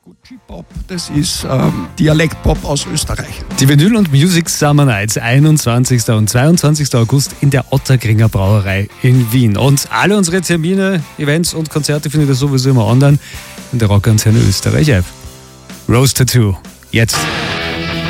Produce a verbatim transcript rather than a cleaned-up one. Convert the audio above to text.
Gucci-Pop, das ist ähm, Dialektpop aus Österreich. Die Vinyl und Music Summer Nights, einundzwanzigsten und zweiundzwanzigsten August in der Ottakringer Brauerei in Wien. Und alle unsere Termine, Events und Konzerte findet ihr sowieso immer online in der Rockantenne Österreich App. Rose Tattoo, jetzt.